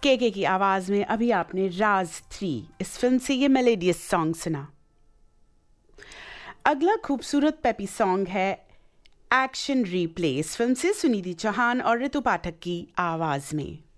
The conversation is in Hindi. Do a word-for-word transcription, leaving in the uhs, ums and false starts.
के के की आवाज में अभी आपने राज थ्री इस फिल्म से ये मेलेडियस सॉन्ग सुना। अगला खूबसूरत पेपी सॉन्ग है एक्शन रीप्ले इस फिल्म से सुनिधि चौहान और ऋतु पाठक की आवाज में।